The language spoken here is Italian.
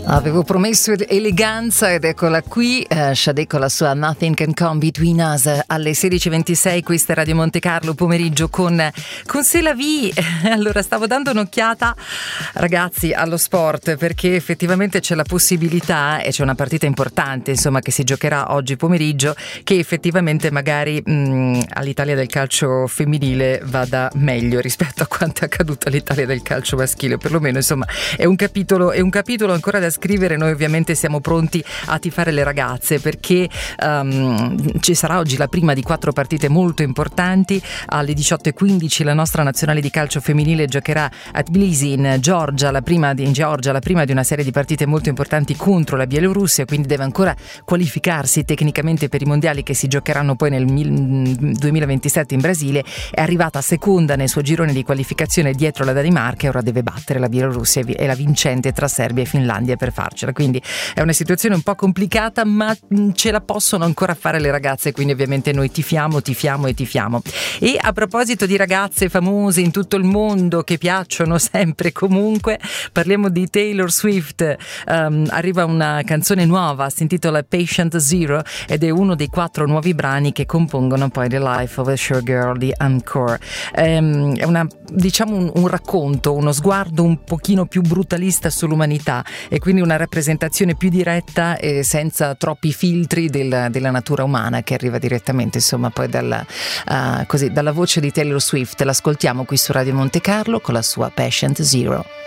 Avevo promesso eleganza ed eccola qui, Sade con la sua Nothing Can Come Between Us alle 16:26. Questa è Radio Monte Carlo pomeriggio con C'est la vie. Allora stavo dando un'occhiata, ragazzi, allo sport, perché effettivamente c'è la possibilità e c'è una partita importante, insomma, che si giocherà oggi pomeriggio, che effettivamente magari all'Italia del calcio femminile vada meglio rispetto a quanto è accaduto all'Italia del calcio maschile. Perlomeno, insomma, è un capitolo ancora da scrivere. Noi ovviamente siamo pronti a tifare le ragazze, perché ci sarà oggi la prima di 4 partite molto importanti. Alle 18:15 la nostra nazionale di calcio femminile giocherà a Tbilisi in Georgia, la prima di una serie di partite molto importanti contro la Bielorussia, quindi deve ancora qualificarsi tecnicamente per i mondiali che si giocheranno poi nel 2027 in Brasile. È arrivata seconda nel suo girone di qualificazione dietro la Danimarca e ora deve battere la Bielorussia e la vincente tra Serbia e Finlandia per farcela. Quindi è una situazione un po' complicata, ma ce la possono ancora fare le ragazze, quindi ovviamente noi tifiamo. E a proposito di ragazze famose in tutto il mondo che piacciono sempre comunque, parliamo di Taylor Swift. Arriva una canzone nuova, si intitola Patient Zero ed è uno dei 4 nuovi brani che compongono poi The Life of a Showgirl di Encore. È un racconto, uno sguardo un pochino più brutalista sull'umanità e quindi una rappresentazione più diretta e senza troppi filtri della natura umana, che arriva direttamente, insomma, poi dalla voce di Taylor Swift. L'ascoltiamo qui su Radio Monte Carlo con la sua Patient Zero.